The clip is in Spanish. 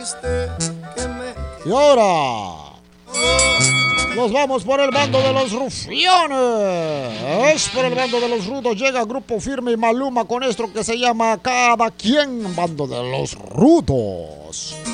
Y ahora nos vamos por el bando de los rufianes. Es por el bando de los rudos. Llega Grupo Firme y Maluma con esto que se llama Cada Quien, bando de los rudos.